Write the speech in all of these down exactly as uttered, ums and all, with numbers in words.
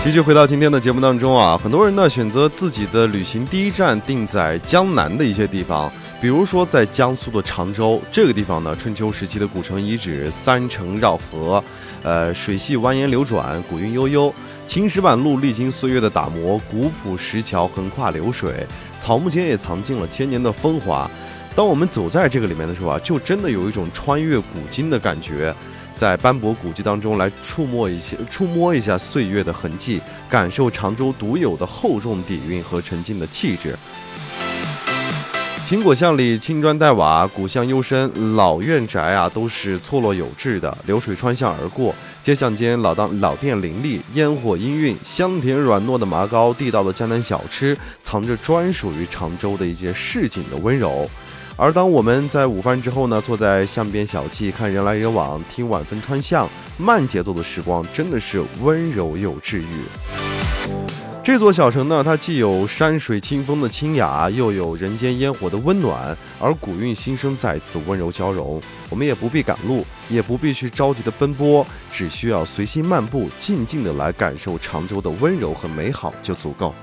继续回到今天的节目当中啊，很多人呢选择自己的旅行第一站定在江南的一些地方，比如说在江苏的常州这个地方呢，春秋时期的古城遗址，三城绕河，呃，水系蜿蜒流转，古韵悠悠。青石板路历经岁月的打磨，古朴石桥横跨流水，草木间也藏进了千年的风华。当我们走在这个里面的时候啊，就真的有一种穿越古今的感觉。在斑驳古迹当中来触摸一些触摸一下岁月的痕迹，感受常州独有的厚重底蕴和沉静的气质。秦果巷里青砖黛瓦，古巷幽深，老院宅啊都是错落有致的，流水穿巷而过，街巷间老当老店林立，烟火氤氲，香甜软糯的麻糕，地道的江南小吃，藏着专属于常州的一些市井的温柔。而当我们在午饭之后呢，坐在巷边小憩，看人来人往，听晚风穿巷，慢节奏的时光真的是温柔又治愈。这座小城呢，它既有山水清风的清雅，又有人间烟火的温暖，而古韵新生在此温柔交融。我们也不必赶路，也不必去着急的奔波，只需要随心漫步，静静的来感受常州的温柔和美好就足够。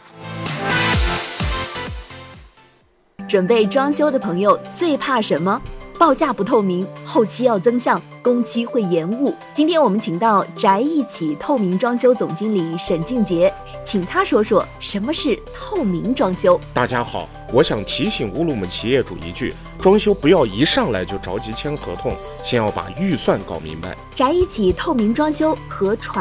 准备装修的朋友最怕什么？报价不透明，后期要增项，工期会延误。今天我们请到宅一起透明装修总经理沈静杰，请他说说什么是透明装修。 大家好，我想提醒乌鲁木齐业主一句，装修不要一上来就着急签合同，先要把预算搞明白。 宅一起透明装修和传